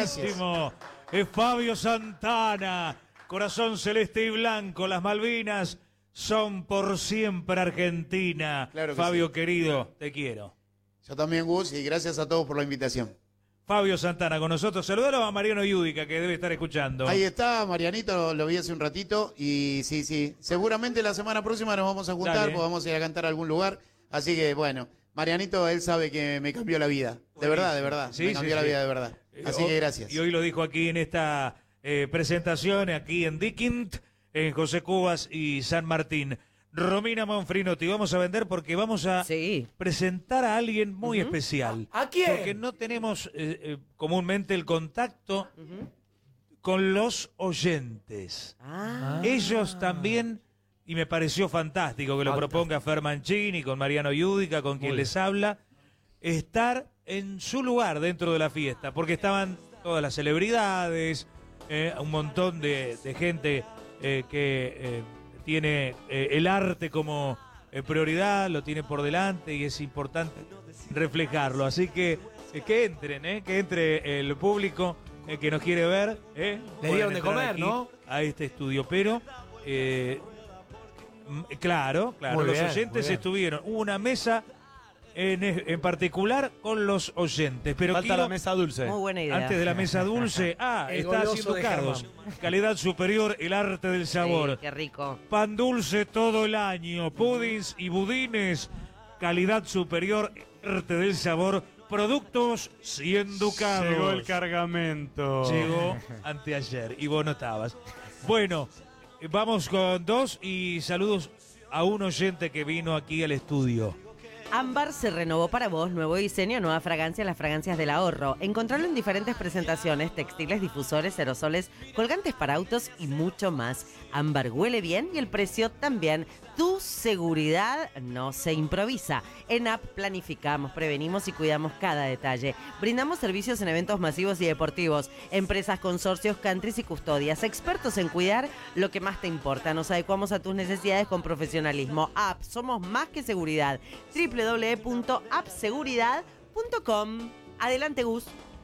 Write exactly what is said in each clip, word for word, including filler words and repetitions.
Máximo. Es Fabio Santana. Corazón celeste y blanco. Las Malvinas son por siempre Argentina. Claro que Fabio, sí. querido, te quiero. Yo también, Gus, y gracias a todos por la invitación. Fabio Santana con nosotros. Saludalo a Mariano Yudica, que debe estar escuchando. Ahí está, Marianito, lo vi hace un ratito. Y sí, sí, seguramente la semana próxima nos vamos a juntar, Dale. pues vamos a ir a cantar a algún lugar. Así que, bueno, Marianito, él sabe que me cambió la vida. De verdad, de verdad. Sí, me sí, cambió la sí. vida, de verdad. Así Eh, que gracias. Y hoy lo dijo aquí en esta eh, presentación, aquí en Dickint, en José Cubas y San Martín. Romina Manfrinotti, vamos a vender porque vamos a Sí. presentar a alguien muy especial. ¿A quién? Porque no tenemos eh, eh, comúnmente el contacto con los oyentes. Ah. Ellos también, y me pareció fantástico que lo Fantástico. proponga Fer Mancini, con Mariano Yudica, con quien Muy les habla, estar en su lugar dentro de la fiesta, porque estaban todas las celebridades, eh, un montón de, de gente eh, que eh, tiene eh, el arte como eh, prioridad, lo tiene por delante y es importante reflejarlo. Así que eh, que entren, eh, que entre el público eh, que nos quiere ver. Eh, Le pueden dieron de entrar comer, aquí ¿no? A este estudio, pero eh, mm, claro, claro, Muy los bien, oyentes muy bien. estuvieron. Hubo una mesa en, en particular con los oyentes, pero Falta quiero- la mesa dulce. Muy buena idea. antes de la mesa dulce, ah, El está goloso haciendo de cargos. Germán. Calidad superior, el arte del sabor. Sí, qué rico. Pan dulce todo el año, pudins y budines, calidad superior, arte del sabor, productos cien ducados. Llegó el cargamento. Llegó anteayer y vos no estabas. Bueno, eh, vamos con dos y saludos a un oyente que vino aquí al estudio. Ámbar se renovó para vos, nuevo diseño, nueva fragancia, las fragancias del ahorro. Encontrarlo en diferentes presentaciones, textiles, difusores, aerosoles, colgantes para autos y mucho más. Ámbar huele bien y el precio también. Tu seguridad no se improvisa. En App planificamos, prevenimos y cuidamos cada detalle. Brindamos servicios en eventos masivos y deportivos, empresas, consorcios, countries y custodias, expertos en cuidar lo que más te importa. Nos adecuamos a tus necesidades con profesionalismo. App, somos más que seguridad. doble u doble u doble u punto app seguridad punto com. Adelante, Gus.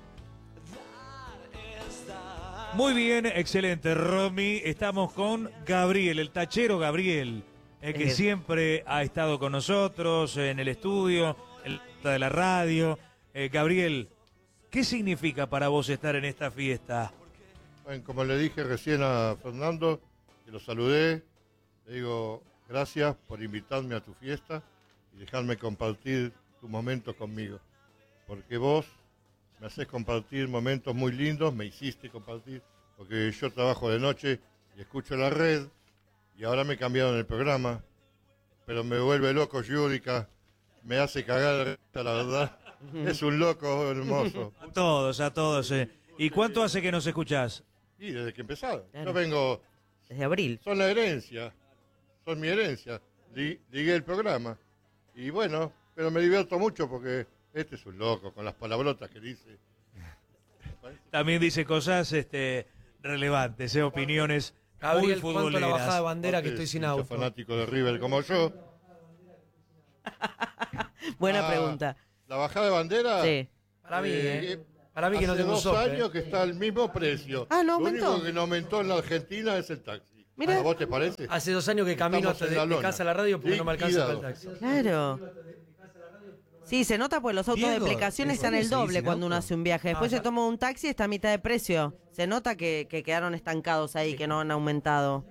Muy bien, excelente, Romy. Estamos con Gabriel, el tachero Gabriel, eh, que Eh. siempre ha estado con nosotros en el estudio, el de la radio. Eh, Gabriel, ¿qué significa para vos estar en esta fiesta? Bueno, como le dije recién a Fernando, que lo saludé, le digo gracias por invitarme a tu fiesta y dejarme compartir tus momentos conmigo. Porque vos me haces compartir momentos muy lindos, me hiciste compartir, porque yo trabajo de noche y escucho la red, y ahora me cambiaron el programa, pero me vuelve loco Yudica, me hace cagar de risa, la verdad. Es un loco hermoso. A todos, a todos. eh. ¿Y cuánto hace que nos escuchás? Y desde que empezaron. Claro. Yo vengo, Desde abril. son la herencia, son mi herencia. Li- Ligué el programa. Y bueno, pero me divierto mucho porque este es un loco con las palabrotas que dice. También dice cosas este, relevantes, eh, opiniones Gabriel, muy ¿cuánto la bajada de futboleras. bandera que estoy sin Mucho auto? fanático de River como yo. Buena Ah, pregunta. La bajada de bandera. Sí. Para mí, eh, ¿eh? Para mí que no hace tengo dos sope. años que está al mismo precio. Ah, ¿no Lo aumentó? único que no aumentó en la Argentina es el taxi. Mirá. ¿A vos te parece? Hace dos años que camino Estamos hasta en de, la de lona. casa a la radio porque no me alcanza para el Liquidado. taxi. Claro. Sí, se nota porque los autos de Diego, aplicaciones están el ¿se doble dice cuando uno auto? hace un viaje. Después Ah, se ya. toma un taxi y está a mitad de precio. Se nota que, que quedaron estancados ahí, que no han aumentado.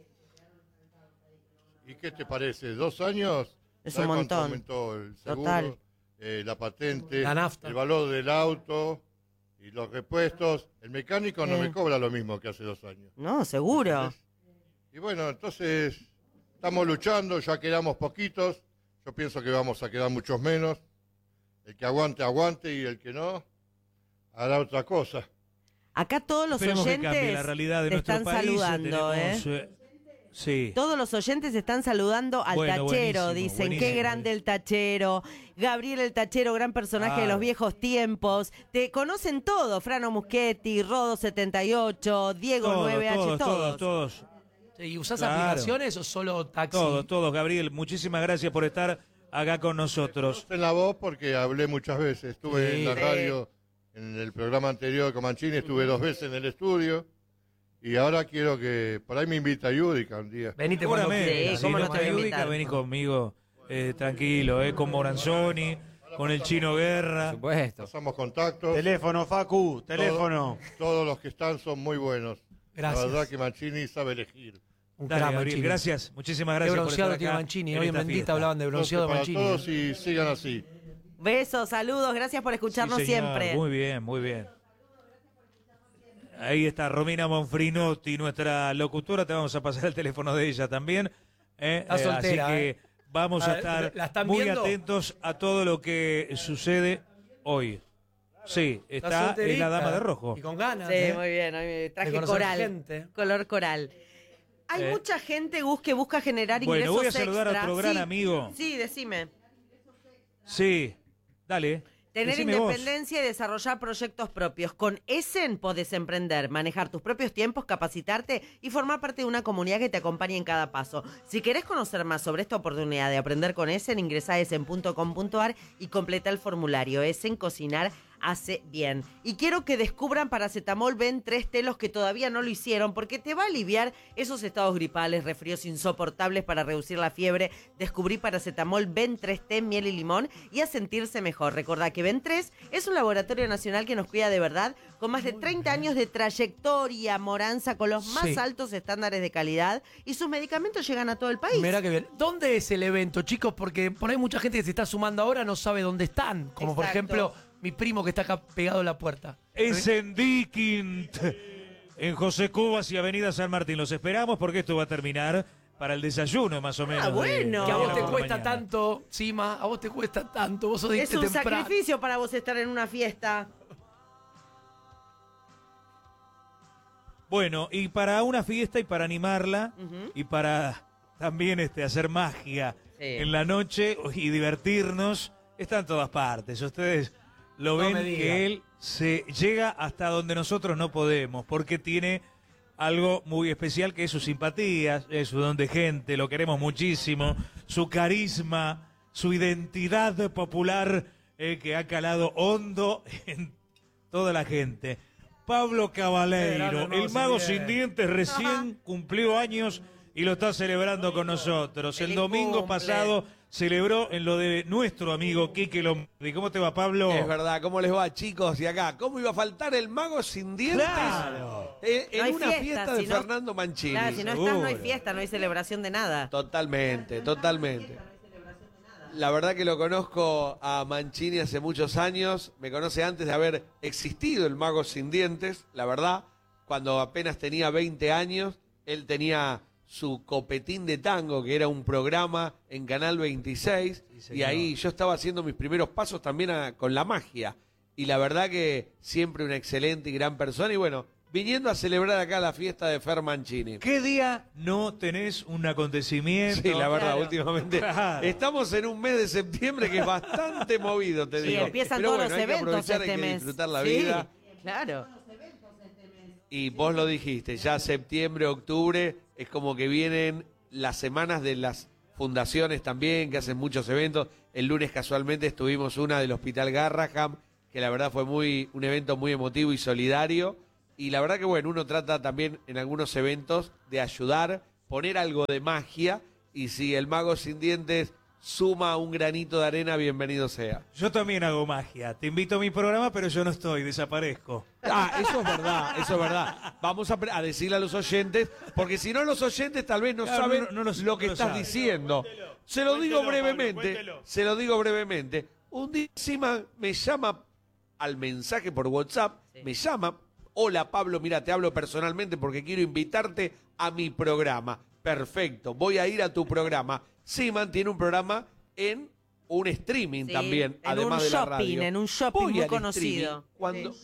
¿Y qué te parece? ¿Dos años? Es ¿Sabes un cuánto montón. aumentó el seguro, Total. eh, la patente, La nafta. el valor del auto y los repuestos? El mecánico no Eh. me cobra lo mismo que hace dos años. No, seguro. Y bueno, entonces estamos luchando, ya quedamos poquitos. Yo pienso que vamos a quedar muchos menos. El que aguante, aguante, y el que no, hará otra cosa. Acá todos los Esperemos que oyentes cambie la realidad de te nuestro están país. saludando, Tenemos, ¿eh? eh, Sí. Todos los oyentes están saludando al Bueno, tachero, buenísimo, dicen, qué buenísimo. grande el tachero, Gabriel el tachero, gran personaje de Ah. los viejos tiempos, te conocen todos, Frano Muschetti, Rodo setenta y ocho, Diego Todos, nueve H, todos, todos. todos, todos. Sí, ¿y usás Claro. aplicaciones o solo taxi? Todos, todos, Gabriel. Muchísimas gracias por estar acá con nosotros. En la voz porque hablé muchas veces. Estuve Sí. en la Sí. radio en el programa anterior con Mancini, estuve dos veces en el estudio. Y ahora quiero que, por ahí me invita Yudica un día. Venite cuando Seguramente, quieras. Sí, si cómo no no te voy a me invitar. ubica, vení conmigo eh, tranquilo, eh, con Moranzoni, con el Chino Guerra. Por supuesto. Pasamos contactos. Teléfono, Facu, teléfono. Todo- todos los que están son muy buenos. Gracias. La verdad que Mancini sabe elegir. Un Dale, crack, Gabriel, Mancini. gracias, muchísimas Qué gracias por bronceado estar tiene acá Mancini. en Hoy en esta Bendita fiesta. hablaban de bronceado de Entonces, Mancini. para todos y sigan así. Besos, saludos, gracias por escucharnos Sí, señor, siempre. Muy bien, muy bien. Ahí está Romina Monfrinotti, nuestra locutora. Te vamos a pasar el teléfono de ella también. ¿eh? Está Eh, soltera, así que ¿eh? vamos a Ah, estar ¿la están muy viendo? atentos a todo lo que sucede hoy. Sí, está, es solterita la dama de rojo. Y con ganas. Sí, ¿eh? muy bien, hoy traje De conocer coral, gente. color coral. Hay Eh. mucha gente, Gus, que busca generar ingresos Bueno, voy a saludar a extra. otro gran Sí, amigo. Sí, decime. Sí, dale. Tener decime vos. independencia y desarrollar proyectos propios. Con Essen podés emprender, manejar tus propios tiempos, capacitarte y formar parte de una comunidad que te acompañe en cada paso. Si querés conocer más sobre esta oportunidad de aprender con Essen, ingresá a essen punto com punto ar y completa el formulario. Essen, cocinar hace bien. Y quiero que descubran Paracetamol Ben tres T los que todavía no lo hicieron, porque te va a aliviar esos estados gripales, resfríos insoportables para reducir la fiebre. Descubrí Paracetamol Ben tres T, miel y limón y a sentirse mejor. Recordá que Ben tres es un laboratorio nacional que nos cuida de verdad, con más de treinta años de trayectoria, Moranza, con los más Sí. altos estándares de calidad, y sus medicamentos llegan a todo el país. Mirá que bien. ¿Dónde es el evento, chicos? Porque por ahí mucha gente que se está sumando ahora no sabe dónde están. Como por Exacto. ejemplo mi primo que está acá pegado a la puerta. Es en Dickint, en José Cubas y Avenida San Martín. Los esperamos porque esto va a terminar para el desayuno, más o menos. de- bueno. de Que a vos la te por la cuesta mañana. tanto, Sima, a vos te cuesta tanto, vos sos de Es irte un temprano. sacrificio para vos estar en una fiesta. Bueno, y para una fiesta y para animarla Ujú. y para también este, hacer magia Sí. en la noche y divertirnos, está en todas partes. Ustedes lo No ven me diga. que él se llega hasta donde nosotros no podemos, porque tiene algo muy especial que es su simpatía, es su don de gente, lo queremos muchísimo, su carisma, su identidad popular eh, que ha calado hondo en toda la gente. Pablo Qué Cabaleiro, grande, el mago sin sin dientes, recién cumplió años y lo está celebrando con nosotros. El Feliz domingo cumple. pasado celebró en lo de nuestro amigo Quique Lombardi. ¿Cómo te va, Pablo? Es verdad, ¿cómo les va, chicos? Y acá, ¿cómo iba a faltar el mago sin dientes? Claro. Eh, en No hay una fiesta, fiesta de si no- Fernando Mancini. Claro, si no estás, no hay seguro. fiesta, no hay celebración de nada. Totalmente, totalmente. La verdad que lo conozco a Mancini hace muchos años. Me conoce antes de haber existido el mago sin dientes. La verdad, cuando apenas tenía veinte años, él tenía su Copetín de Tango, que era un programa en Canal veintiséis. Sí, señor. Y ahí yo estaba haciendo mis primeros pasos también a- con la magia. Y la verdad que siempre una excelente y gran persona. Y bueno, viniendo a celebrar acá la fiesta de Fer Mancini. ¿Qué día no tenés un acontecimiento? Sí, la verdad, Claro. últimamente. Claro. Estamos en un mes de septiembre que es bastante movido, te Sí, digo. empiezan Pero todos bueno, los hay que eventos aprovechar, este hay que mes. disfrutar la Sí, vida. claro. Y vos lo dijiste, ya septiembre, octubre, es como que vienen las semanas de las fundaciones también, que hacen muchos eventos. El lunes casualmente estuvimos una del Hospital Garraham, que la verdad fue muy un evento muy emotivo y solidario. Y la verdad que bueno, uno trata también en algunos eventos de ayudar, poner algo de magia. Y si el mago sin dientes suma un granito de arena, bienvenido sea. Yo también hago magia. Te invito a mi programa, pero yo no estoy, desaparezco. Ah, eso es verdad, eso es verdad. Vamos a, pre- a decirle a los oyentes, porque si no los oyentes tal vez no Claro, saben no- no los- lo que no lo estás saben. diciendo. Se lo digo Cuéntelo, brevemente, Pablo, cuéntelo. se lo digo brevemente. Un día encima me llama al mensaje por WhatsApp, me llama, hola Pablo, mira, te hablo personalmente porque quiero invitarte a mi programa. Perfecto, voy a ir a tu programa. Siman tiene un programa en un streaming Sí, también, en además un de la shopping, radio. en un shopping Voy muy al conocido. streaming Cuando,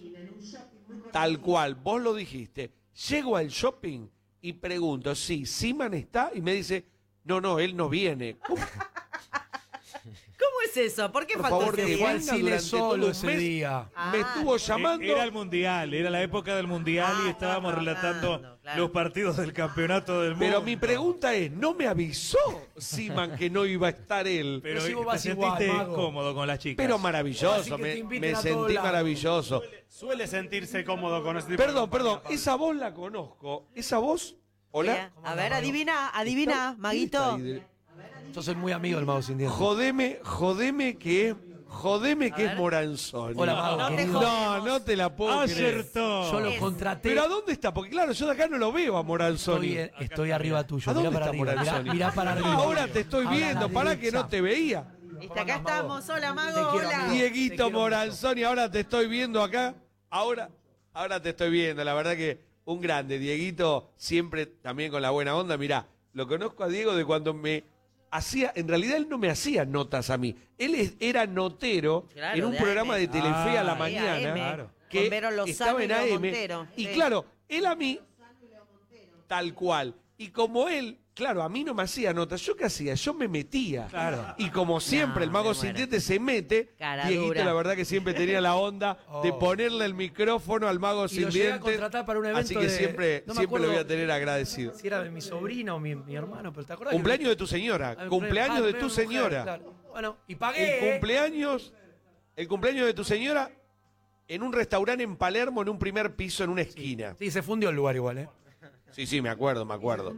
Tal cual, vos lo dijiste. Llego al shopping y pregunto, sí, Siman está, y me dice, no, no, él no viene. ¿Cómo? ¿Cómo es eso? ¿Por qué Por faltó favor, ese que día? Fue al venga cine durante todo solo un ese mes. día. Ah, Me estuvo llamando. Era el mundial, era la época del mundial Ah, y estábamos estaba relatando trabajando, claro. los partidos del campeonato del mundo. Pero mi pregunta es, ¿no me avisó Siman que no iba a estar él? Pero Pero si vos te vas sentiste igual, Mago. cómodo con las chicas. Pero Así maravilloso, que te me, inviten me a todos sentí lados. maravilloso. Suele sentirse cómodo con ese tipo de Perdón, perdón, compañía, esa voz la conozco. ¿Esa voz? Hola. A ver, adivina, adivina, Maguito. Yo soy muy amigo del Mago Sin Dientes. Jodeme, jodeme que es, jodeme que es Moranzoni. Hola, Mago, No te querido. No, no te la puedo creer. Acertó. Yo lo Es- contraté. Pero ¿a dónde está? Porque claro, yo de acá no lo veo a Moranzoni. Estoy, estoy arriba tuyo. ¿A Mirá dónde para está arriba. Mirá, Moranzoni? mirá para arriba. Ahora te estoy A la viendo, para que derecha. no te veía. Viste, acá Mago. estamos. Hola, Te Mago, quiero, hola. amigo. Te Dieguito quiero Moranzoni, ahora te estoy viendo acá. Ahora, ahora te estoy viendo. La verdad que un grande. Dieguito siempre también con la buena onda. Mirá, lo conozco a Diego de cuando me hacía, en realidad él no me hacía notas a mí. Él es- era notero Claro, en un de programa A M. de Telefe a la Ah, mañana. A M, claro. Que con Vero Lozano estaba en y Leo A M. Montero, Y sí. claro, él a mí, tal cual. Y como él, claro, a mí no me hacía notas. ¿Yo qué hacía? Yo me metía. Claro. Y como siempre, No, el mago me sin muero. dientes se mete. Cara Dieguito, dura. la verdad que siempre tenía la onda de Oh. ponerle el micrófono al mago Y sin lo llegué a dientes. contratar para un evento Así que de- siempre, no me siempre lo voy a acuerdo tener agradecido. si era de mi sobrina o mi, mi hermano, pero ¿te acordás? que- Cumpleaños de tu señora. Ah, Cumpleaños ah, de mi tu mujer, señora. claro. Bueno, y pagué. El cumpleaños, el cumpleaños de tu señora en un restaurante en Palermo, en un primer piso, en una esquina. Sí, se fundió el lugar igual, ¿eh? Sí, sí, me acuerdo, me acuerdo.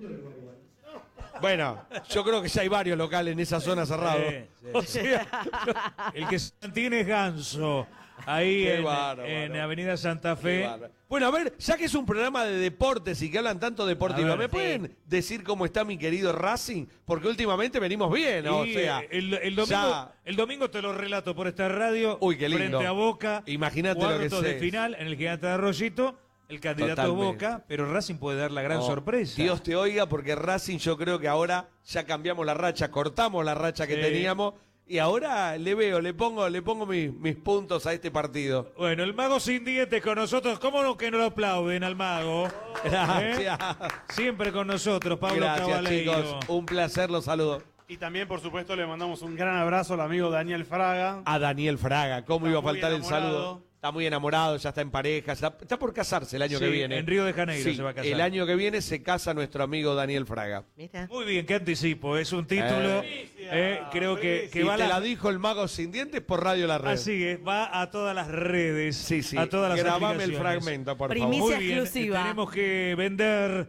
Bueno, yo creo que ya hay varios locales en esa zona cerrados. Sí, sí, sí. O sea, el que se mantiene es Ganso. Ahí Qué en, bárbaro. en Avenida Santa Qué Fe. bárbaro. Bueno, a ver, ya que es un programa de deportes y que hablan tanto deportivo, A ver. ¿me pueden decir cómo está mi querido Racing? Porque últimamente venimos bien, ¿no? O Y, sea, eh, el, el domingo, ya- el domingo te lo relato por esta radio. Uy, qué lindo. Frente a Boca. Imagínate lo que cuartos de es. final en el Gigante de Arroyito. El candidato es Totalmente. Boca, pero Racing puede dar la gran Oh, sorpresa. Dios te oiga, porque Racing yo creo que ahora ya cambiamos la racha, cortamos la racha que Sí. teníamos y ahora le veo, le pongo, le pongo mis, mis puntos a este partido. Bueno, el mago sin dientes con nosotros. ¿Cómo no que no lo aplauden al mago? Gracias. ¿Eh? Siempre con nosotros, Pablo Gracias, Cabaleiro. chicos. Un placer, los saludo. Y también, por supuesto, le mandamos un gran abrazo al amigo Daniel Fraga. A Daniel Fraga, ¿cómo Está iba a muy faltar el enamorado. saludo? Está muy enamorado, ya está en pareja, está, está por casarse el año Sí, que viene. en Río de Janeiro Sí, se va a casar. el año que viene se casa nuestro amigo Daniel Fraga. Mira. Muy bien, qué anticipo. Es un título. eh, creo que, que y va a te la- la dijo el mago sin dientes por Radio La Red. Así es, va a todas las redes. Sí, sí. A todas las Grabame el aplicaciones. fragmento, por Primicia favor. Muy bien, exclusiva. eh, tenemos que vender.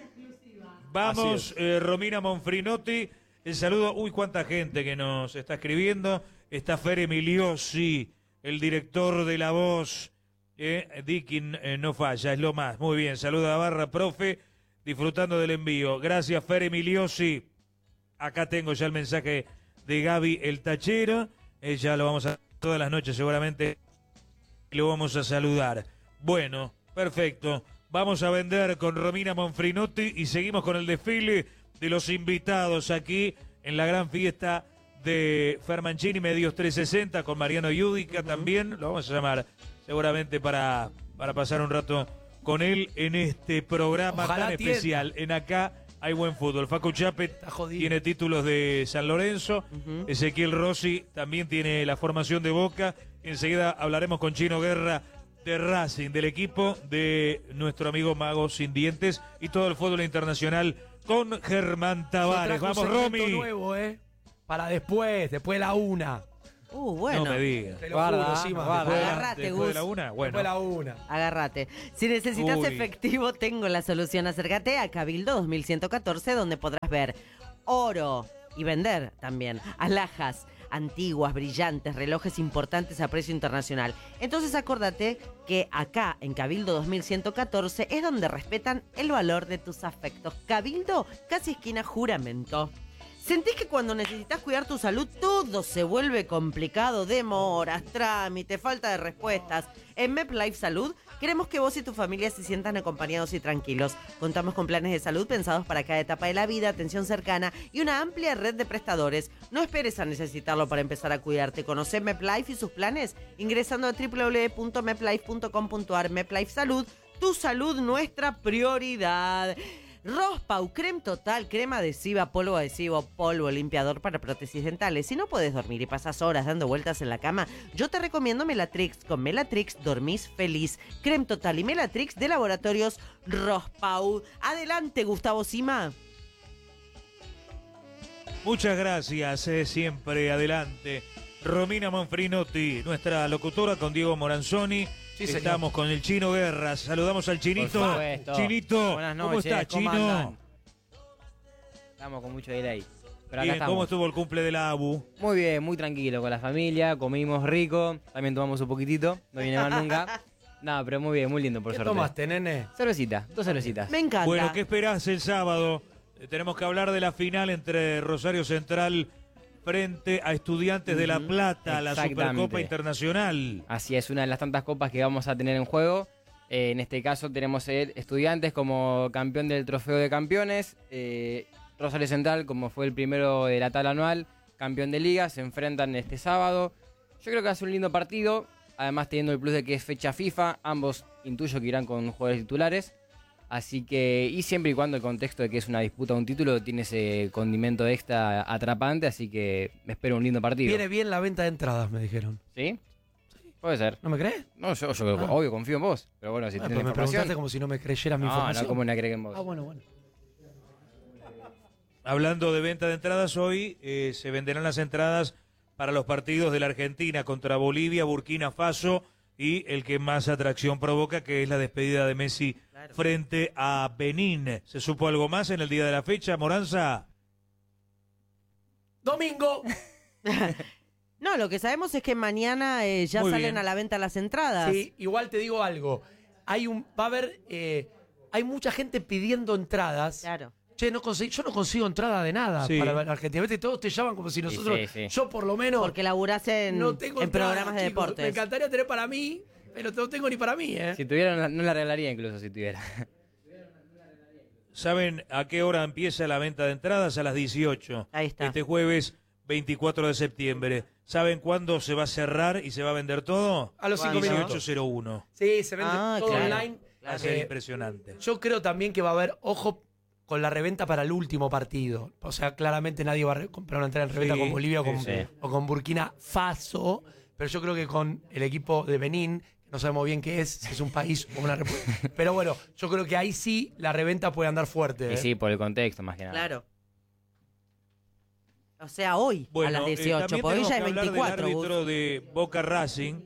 Vamos, Así eh, Romina Monfrinotti. El saludo. Uy, cuánta gente que nos está escribiendo. Está Fer Emiliosi, el director de La Voz. Eh, Dickin eh, no falla, es lo más. Muy bien, saluda a Barra, profe. Disfrutando del envío. Gracias, Fer Emiliosi. Acá tengo ya el mensaje de Gaby el Tachero. Eh, ya lo vamos a todas las noches seguramente. Lo vamos a saludar. Bueno, perfecto. Vamos a vender con Romina Monfrinotti y seguimos con el desfile de los invitados aquí en la gran fiesta de Fermancini Medios trescientos sesenta con Mariano Yudica también. Lo vamos a llamar seguramente para, para pasar un rato con él en este programa Ojalá tan atienda. especial. En Acá hay buen fútbol. Facu Chapet Está jodido. tiene títulos de San Lorenzo. Ujú. Ezequiel Rossi también tiene la formación de Boca. Enseguida hablaremos con Chino Guerra de Racing, del equipo de nuestro amigo Mago Sin Dientes y todo el fútbol internacional con Germán Yo Tavares. traje un Vamos, segmento Romy. nuevo, ¿eh? Para después, después de la una. Uh, bueno. No me digas. Te lo Guarda, juro, sí, guarda. Después de la- Agarrate, después de Gus. la una, bueno. Después de la una. Agárrate. Si necesitas Uy. efectivo, tengo la solución. Acércate a Cabildo dos mil ciento catorce, donde podrás ver oro y vender también alhajas antiguas, brillantes, relojes importantes a precio internacional. Entonces acordate que acá en Cabildo dos mil ciento catorce es donde respetan el valor de tus afectos. Cabildo, casi esquina Juramento. ¿Sentís que cuando necesitas cuidar tu salud todo se vuelve complicado? Demoras, trámites, falta de respuestas. En MepLife Salud queremos que vos y tu familia se sientan acompañados y tranquilos. Contamos con planes de salud pensados para cada etapa de la vida, atención cercana y una amplia red de prestadores. No esperes a necesitarlo para empezar a cuidarte. Conoce MepLife y sus planes ingresando a doble u doble u doble u punto meplife punto com punto a r. MepLife Salud, tu salud nuestra prioridad. Rospau, creme total, crema adhesiva, polvo adhesivo, polvo limpiador para prótesis dentales. Si no puedes dormir y pasas horas dando vueltas en la cama, yo te recomiendo Melatrix. Con Melatrix dormís feliz. Creme total y Melatrix de Laboratorios Rospau. Adelante, Gustavo Sima. Muchas gracias, eh, siempre adelante. Romina Manfrinotti, nuestra locutora con Diego Moranzoni. Sí, señor. Estamos con el Chino Guerras. Saludamos al Chinito. Por supuesto. Chinito, Buenas ¿cómo noches, estás, ¿cómo Chino? andan? Estamos con mucho delay. Pero acá Bien, estamos. ¿cómo estuvo el cumple de la A B U? Muy bien, muy tranquilo con la familia, comimos rico, también tomamos un poquitito, no viene mal nunca. No, pero muy bien, muy lindo por ¿Qué suerte. tomaste, nene? Cervecita, dos cervecitas. Me encanta. Bueno, ¿qué esperás el sábado? Eh, Tenemos que hablar de la final entre Rosario Central frente a Estudiantes de La Ujú, Plata, la exactamente. Supercopa Internacional. Así es, una de las tantas copas que vamos a tener en juego. Eh, en este caso tenemos el Estudiantes como campeón del Trofeo de Campeones, eh, Rosario Central como fue el primero de la tabla anual, campeón de liga, se enfrentan este sábado. Yo creo que va a ser un lindo partido, además teniendo el plus de que es fecha FIFA, ambos intuyo que irán con jugadores titulares. Así que, y siempre y cuando el contexto de que es una disputa, un título, tiene ese condimento extra atrapante, así que me espero un lindo partido. Viene bien la venta de entradas, me dijeron. ¿Sí? Puede ser. ¿No me crees? No, yo, yo Ah. obvio confío en vos, pero bueno, si Ah, tenés pero me información... preguntaste como si no me creyeras mi No, información. no, ¿cómo no creer en vos? Ah, bueno, bueno. Hablando de venta de entradas, hoy eh, se venderán las entradas para los partidos de la Argentina contra Bolivia, Burkina Faso y el que más atracción provoca, que es la despedida de Messi Claro. frente a Benín. ¿Se supo algo más en el día de la fecha, Moranza? Domingo. No, lo que sabemos es que mañana eh, ya Muy salen bien. a la venta las entradas. Sí, igual te digo algo. Hay un, va a haber, eh, hay mucha gente pidiendo entradas. Claro. Che, no conseguí- yo no consigo entrada de nada Sí. para la Argentina. Viste, todos te llaman como si nosotros, sí, sí. yo por lo menos, Porque laburás en, no tengo en entrada, programas de chicos. Me deportes. encantaría tener para mí, pero no tengo ni para mí, ¿eh? Si tuviera, no- no la regalaría incluso si tuviera. ¿Saben a qué hora empieza la venta de entradas? A las dieciocho. Ahí está. Este jueves veinticuatro de septiembre. ¿Saben cuándo se va a cerrar y se va a vender todo? A los cinco ¿Cuándo? minutos. dieciocho cero uno. Sí, se vende Ah, todo claro. online. Va a ser Eh, impresionante. Yo creo también que va a haber, ojo, con la reventa para el último partido. O sea, claramente nadie va a re- comprar una entrada en reventa Sí, con Bolivia o con, sí. o con Burkina Faso, pero yo creo que con el equipo de Benín, que no sabemos bien qué es, si es un país o una república. Pero bueno, yo creo que ahí sí la reventa puede andar fuerte. Y ¿eh? sí, por el contexto más que nada. Claro. O sea, hoy Bueno, a las eh, dieciocho, también porque hoy tenemos ya que es hablar veinticuatro. del Gus. árbitro de Boca Racing.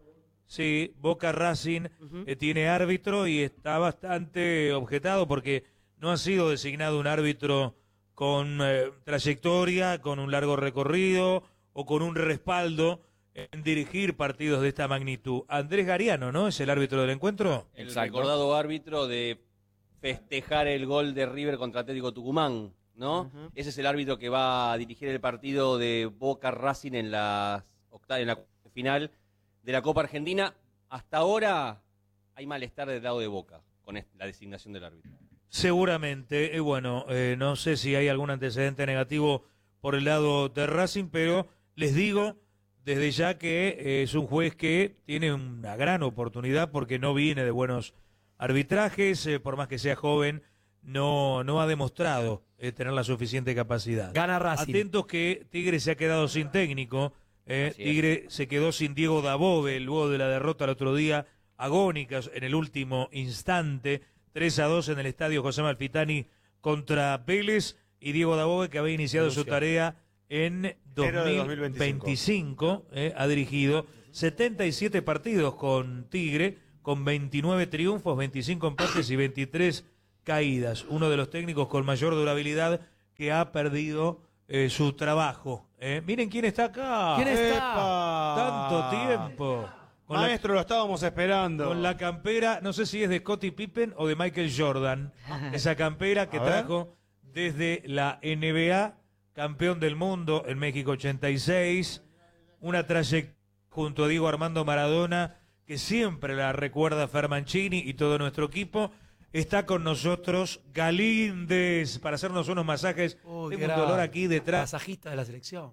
Sí, Boca Racing eh, tiene árbitro y está bastante objetado porque no ha sido designado un árbitro con eh, trayectoria, con un largo recorrido o con un respaldo en dirigir partidos de esta magnitud. Andrés Gariano, ¿no? ¿Es el árbitro del encuentro? El Exacto. recordado árbitro de festejar el gol de River contra Atlético Tucumán, ¿no? Ujú. Ese es el árbitro que va a dirigir el partido de Boca Racing en la octava, en la final de la Copa Argentina. Hasta ahora hay malestar del lado de Boca con est- la designación del árbitro. Seguramente, eh, bueno, eh, no sé si hay algún antecedente negativo por el lado de Racing, pero les digo desde ya que eh, es un juez que tiene una gran oportunidad porque no viene de buenos arbitrajes, eh, por más que sea joven, no, no ha demostrado eh, tener la suficiente capacidad. Gana Racing. Atentos que Tigre se ha quedado sin técnico, eh, Así es. Tigre se quedó sin Diego Dabove luego de la derrota el otro día, agónicas en el último instante, tres a dos en el estadio José Malfitani contra Vélez, y Diego Dabove, que había iniciado su Renunció. tarea en dos Enero de mil veinticinco, eh, ha dirigido setenta y siete partidos con Tigre, con veintinueve triunfos, veinticinco empates y veintitrés caídas. Uno de los técnicos con mayor durabilidad que ha perdido eh, su trabajo. eh. Miren quién está acá. ¿Quién está? ¡Epa! Tanto tiempo. Con la, Maestro, lo estábamos esperando. con la campera, no sé si es de Scottie Pippen o de Michael Jordan. Esa campera que A ver. trajo desde la N B A, campeón del mundo en México ochenta y seis. Una trayectoria junto a Diego Armando Maradona que siempre la recuerda Fer Mancini y todo nuestro equipo. Está con nosotros Galíndez para hacernos unos masajes. Uy, Tengo qué un grave. dolor aquí detrás. Masajista de la selección.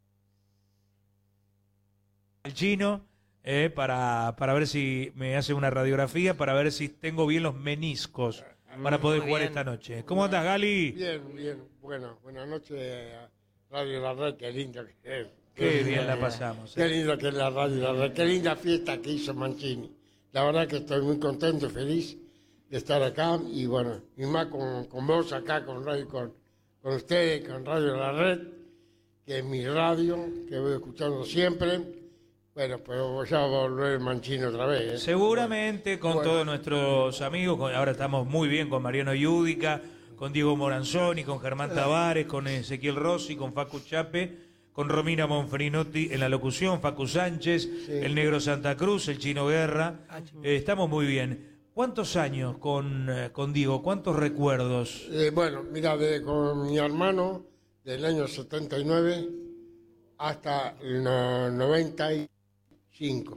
El chino eh, para, para ver si me hace una radiografía, para ver si tengo bien los meniscos. para poder Muy jugar bien. esta noche. ¿Cómo andás, Gali? Bien, bien. Bueno, buenas noches a Radio La Red, qué lindo que es. Qué bien la pasamos. Qué eh. lindo que es la Radio La Red, qué linda fiesta que hizo Mancini. La verdad que estoy muy contento y feliz de estar acá y bueno, y más con, con vos acá, con radio, con, con ustedes, con Radio La Red, que es mi radio, que voy escuchando siempre. Bueno, pero ya va a volver Mancini otra vez. ¿eh? Seguramente con Bueno. todos nuestros amigos, con- ahora estamos muy bien con Mariano Yudica, con Diego Moranzoni, con Germán Tavares, con Ezequiel Rossi, con Facu Chape, con Romina Monfrinotti en la locución, Facu Sánchez, el Negro Santa Cruz, el Chino Guerra. Eh, estamos muy bien. ¿Cuántos años con, eh, con Diego? ¿Cuántos recuerdos? Eh, bueno, mira, de, con mi hermano del año setenta y nueve hasta el no- noventa y cinco.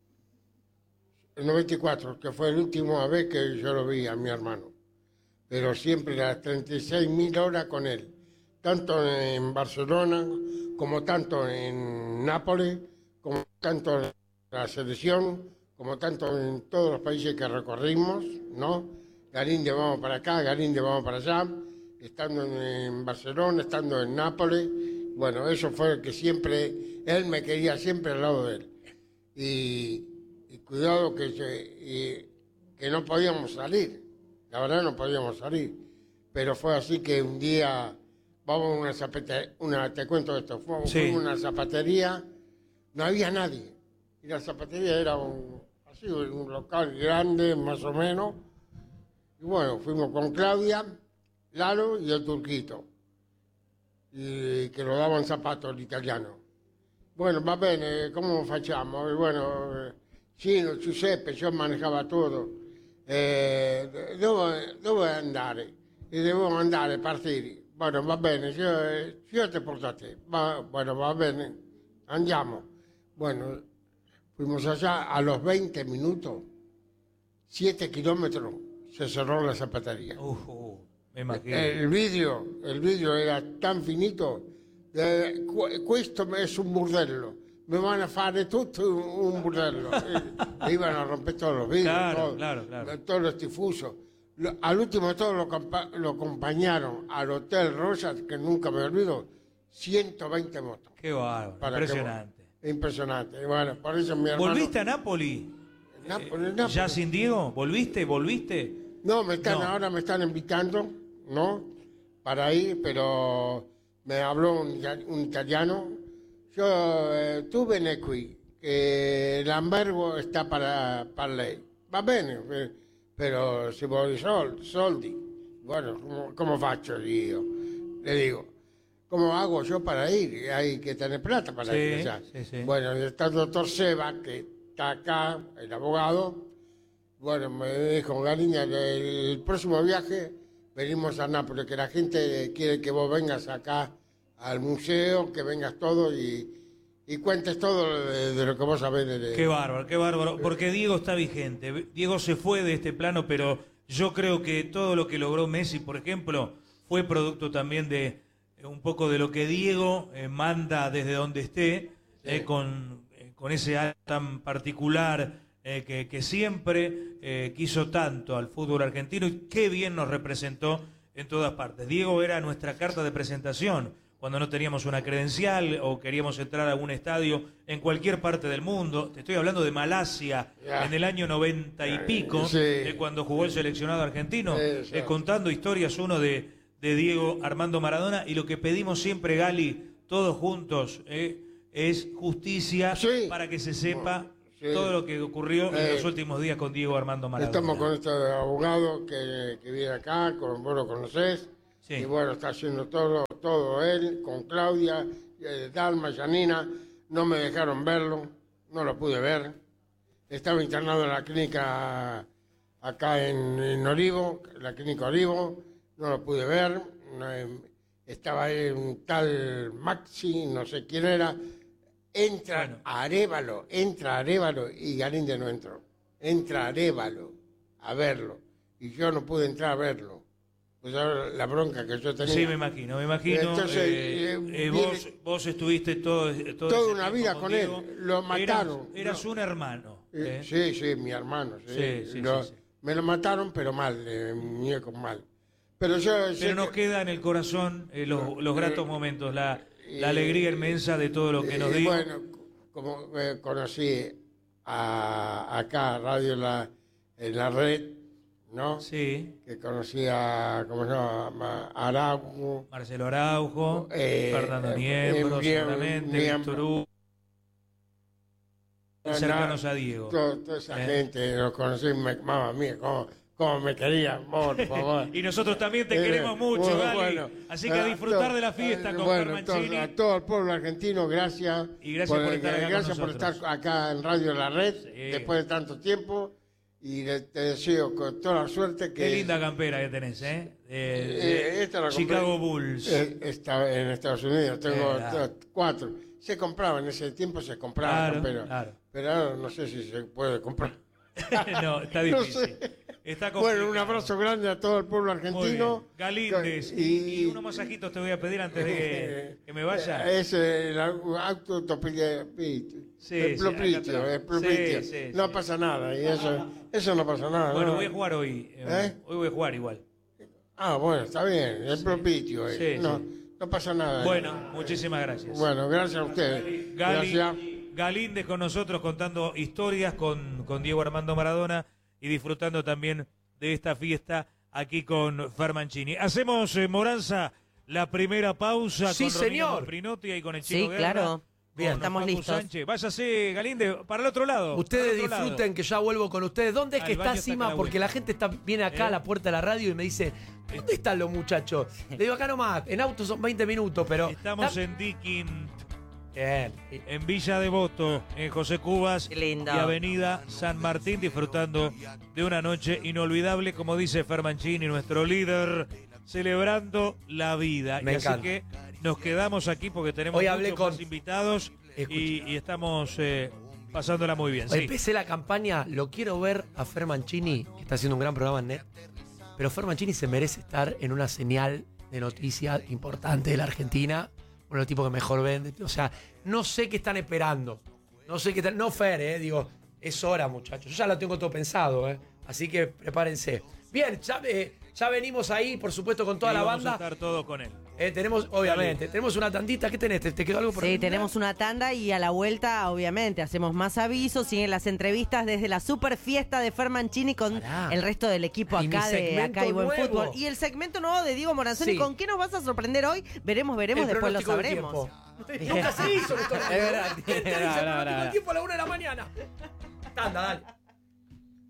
El noventa y cuatro, que fue la última vez que yo lo vi a mi hermano. Pero siempre las treinta y seis mil horas con él. Tanto en Barcelona, como tanto en Nápoles, como tanto en la selección, como tanto en todos los países que recorrimos, ¿no? Galinde vamos para acá, Galinde vamos para allá, estando en, en Barcelona, estando en Nápoles. Bueno, eso fue el que siempre, él me quería siempre al lado de él. Y, y cuidado que, se- y- que no podíamos salir, la verdad no podíamos salir. Pero fue así que un día, vamos a una zapatería, una, te cuento esto, fuimos, Sí. fuimos a una zapatería, no había nadie. Y la zapatería era un, así, un local grande, más o menos. Y bueno, fuimos con Claudia, Lalo y el turquito. Y que lo daban zapatos l'italiano. Bueno, va bene, come facciamo? E bueno, eh, Cino, Giuseppe, io manejava tutto. Eh, dove, dove andare? E devo andare, partire. Bueno, va bene, io, eh, io ti porto a te. Va, bueno, va bene, andiamo. Bueno, fuimos allá a los veinte minutos, siete kilómetros, se cerró la zapatería. Uf, uh, me imagino. El vidrio, el vidrio era tan finito, eh, qu- questo es un burdello, me van a fare tutto un, un burdello. E, e iban a romper todos los vidrios, Claro, todo, claro, claro. todos los difusos. Lo- al último de todo lo, compa- lo acompañaron al Hotel Rosas, que nunca me olvido, ciento veinte motos. Qué bárbaro, Para que- impresionante. Impresionante. Y bueno, por eso mi hermano... ¿Volviste a Nápoli? Nápoles, Eh, Nápoles. ¿Ya sin Diego? ¿Volviste? ¿Volviste? No, me están, No. ahora me están invitando, ¿no? Para ir, pero me habló un, ita- un italiano. Yo, eh, tu vieni qui, che l'albergo sta para, para lei. Va bene, eh, pero si vuoi sol- soldi, bueno, ¿cómo, cómo faccio io? Le digo, ¿cómo hago yo para ir? Hay que tener plata para Sí, ir allá. sí, sí. Bueno, y está el doctor Seba, que está acá, el abogado. Bueno, me dijo, Galiña, que el próximo viaje venimos a Nápoles, que la gente quiere que vos vengas acá al museo, que vengas todo y, y cuentes todo de, de lo que vos sabés. De, de- Qué bárbaro, qué bárbaro. Porque Diego está vigente. Diego se fue de este plano, pero yo creo que todo lo que logró Messi, por ejemplo, fue producto también de eh, un poco de lo que Diego eh, manda desde donde esté, eh, con, eh, con ese alma tan particular eh, que, que siempre eh, quiso tanto al fútbol argentino y qué bien nos representó en todas partes. Diego era nuestra carta de presentación cuando no teníamos una credencial o queríamos entrar a un estadio en cualquier parte del mundo. Te estoy hablando de Malasia Ya. en el año noventa y pico, Sí. eh, cuando jugó el seleccionado argentino, Eso. eh, contando historias uno de, de Diego Armando Maradona. Y lo que pedimos siempre, Gali, todos juntos, eh, es justicia Sí. para que se sepa Sí. todo lo que ocurrió en Eh, los últimos días con Diego Armando Maradona. Estamos con este abogado que, que viene acá, con, vos lo conocés. Sí. Y bueno, está haciendo todo, todo él, con Claudia, eh, Dalma, Janina. No me dejaron verlo, no lo pude ver. Estaba internado en la clínica acá en, en Olivo, la clínica Olivo, no lo pude ver. No, eh, estaba ahí un tal Maxi, no sé quién era. Entra Bueno. Arévalo, entra Arévalo y Galinde no entró. Entra Arévalo a verlo y yo no pude entrar a verlo. Pues ahora la bronca que yo tenía. Sí, me imagino, me imagino. Entonces, eh, eh, eh, viene- vos, vos estuviste todo, todo Toda ese una tiempo vida con él. Lo mataron. Eras, eras No. un hermano. Eh, ¿eh? Sí, sí, mi hermano. Sí. Sí, sí, Lo- sí, sí. Me lo mataron, pero mal, eh, muñeco mal. Pero yo sé Pero nos que- queda en el corazón eh, los, los gratos momentos, la, la alegría inmensa de todo lo que nos Eh, dijo. Bueno, como eh, conocí a, acá, Radio la, en la Red, ¿no? Sí. Que conocí a, ¿cómo se llama? A Araujo. Marcelo Araujo, eh, Fernando eh, Niembro, eh, seguramente, Niembro. Víctor Hugo, cercanos a Diego. Toda, toda esa Eh. gente, los conocí, me, mamá mía, cómo, cómo me querían, por favor. Y nosotros también te Eh, queremos mucho, bueno, Gali. bueno. Así que a Ah, disfrutar to- de la fiesta eh, con bueno, Fermancini. to- a todo el pueblo argentino, gracias. Y gracias por estar acá con gracias por nosotros. estar acá en Radio La Red, Sí. después de tanto tiempo. Y le- te deseo con toda la suerte que... Qué linda campera que tenés, ¿eh? De- Eh, de esta la compré- Chicago Bulls. eh, está en Estados Unidos, tengo Eh, claro. t- cuatro. Se compraba, en ese tiempo se compraba, Claro, pero, claro. pero ahora no sé si se puede comprar. No, está No difícil. sé. Está Bueno, un complicado. abrazo grande a todo el pueblo Muy argentino. bien. Galíndez. Y, y unos masajitos te voy a pedir antes de que, que me vaya. Es el autotopillo. Sí, el sí, acá plopitio, te lo- el plopitio. sí, sí, no sí. pasa nada, y eso, eso no pasa nada. Bueno, ¿no? voy a jugar hoy. eh, ¿Eh? Hoy voy a jugar igual. Ah, bueno, está bien, el propitio. eh. Sí, no, sí. no pasa nada. Bueno, muchísimas gracias. Bueno, gracias a ustedes. Gali, Gracias. Galíndez con nosotros contando historias con, con Diego Armando Maradona y disfrutando también de esta fiesta aquí con Fermancini. Hacemos, eh, Moranza, la primera pausa Sí, con Romina señor. Prinotti y con el Sí, Chino Guerra, claro. Bien. con Estamos Facu listos. Sánchez. Váyase, Galíndez, para el otro lado. Ustedes para el otro disfruten lado. que ya vuelvo con ustedes. ¿Dónde es Al que está baño está Sima? acá la Porque vuelta. la gente está, viene acá ¿Eh? a la puerta de la radio y me dice, ¿dónde están los muchachos? Le digo, acá nomás, en auto son veinte minutos, pero... Estamos está- en Dickin, Bien. en Villa Devoto, en José Cubas Qué lindo. y Avenida San Martín, disfrutando de una noche inolvidable, como dice Fermancini, nuestro líder, celebrando la vida. Me y así encanta. que nos quedamos aquí porque tenemos Hoy muchos hablé con- más invitados y, y estamos eh, pasándola muy bien. Sí. Empecé la campaña, lo quiero ver a Fer Mancini, que está haciendo un gran programa en Net, pero Fer Mancini se merece estar en una señal de noticia importante de la Argentina, uno de los tipos que mejor vende. O sea, no sé qué están esperando. No sé qué están... No, Fer, eh, digo, es hora, muchachos. Yo ya lo tengo todo pensado, eh. Así que prepárense. Bien, ya, eh, ya venimos ahí, por supuesto, con toda Y la vamos banda. a estar todo con él. Eh, tenemos, obviamente, tenemos una tandita. ¿Qué tenés? ¿Te, te quedó algo por Sí, terminar? tenemos una tanda y a la vuelta, obviamente, hacemos más avisos. Siguen las entrevistas desde la super fiesta de Fermancini con Pará. el resto del equipo Y mi acá de segmento Acá y Buen nuevo. Fútbol. Y el segmento nuevo de Diego Moranzoni. Sí. ¿Con qué nos vas a sorprender hoy? Veremos, veremos, El después lo pronóstico del sabremos. tiempo. Nunca se hizo esto. Es verdad, Gente dice es verdad, el pronóstico verdad, del tiempo a la una de la mañana. Tanda, dale.